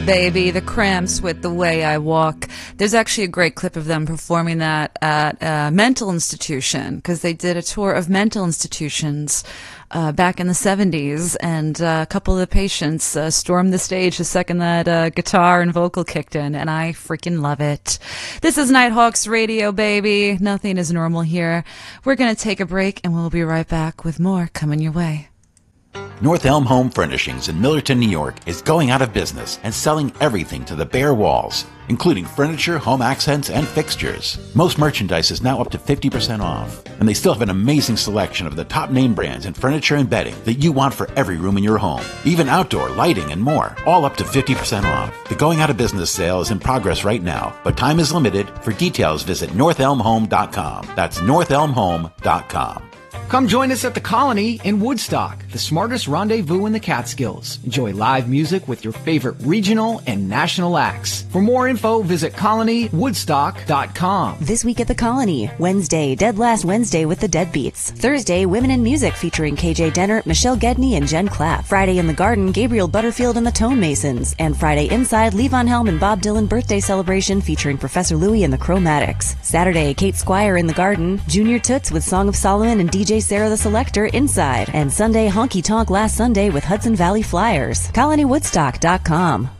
baby. The Cramps with The Way I Walk. There's actually a great clip of them performing that at a mental institution, because they did a tour of mental institutions back in the 70s, and a couple of the patients stormed the stage the second that guitar and vocal kicked in, and I freaking love it. This is Nighthawks Radio, baby. Nothing is normal here. We're going to take a break, and we'll be right back with more coming your way. North Elm Home Furnishings in Millerton, New York is going out of business and selling everything to the bare walls, including furniture, home accents, and fixtures. Most merchandise is now up to 50% off, and they still have an amazing selection of the top name brands in furniture and bedding that you want for every room in your home, even outdoor lighting and more, all up to 50% off. The going out of business sale is in progress right now, but time is limited. For details, visit northelmhome.com. That's northelmhome.com. Come join us at the Colony in Woodstock, the smartest rendezvous in the Catskills. Enjoy live music with your favorite regional and national acts. For more info, visit colonywoodstock.com. This week at the Colony, Wednesday, Dead Last Wednesday with the Deadbeats. Thursday, Women in Music featuring KJ Denner, Michelle Gedney, and Jen Clapp. Friday in the Garden, Gabriel Butterfield and the Tone Masons. And Friday inside, Levon Helm and Bob Dylan birthday celebration featuring Professor Louie and the Chromatics. Saturday, Kate Squire in the Garden, Junior Toots with Song of Solomon and DJ Sarah the Selector inside. And Sunday, Honky Tonk Last Sunday with Hudson Valley Flyers. ColonyWoodstock.com.